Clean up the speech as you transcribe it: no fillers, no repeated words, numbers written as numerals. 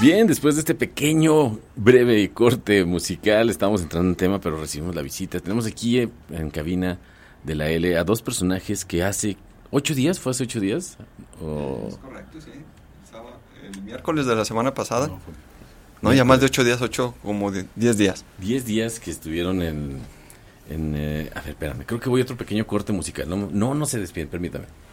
Bien, después de este pequeño, breve corte musical, estamos entrando en tema, pero recibimos la visita. Tenemos aquí en cabina de la L a dos personajes que hace 8 días, ¿fue hace 8 días? Es correcto, sí. El miércoles de la semana pasada. No, ya más de 8 días, como de 10 días. 10 días que estuvieron a ver, espérame, creo que voy a otro pequeño corte musical. No se despiden, permítame.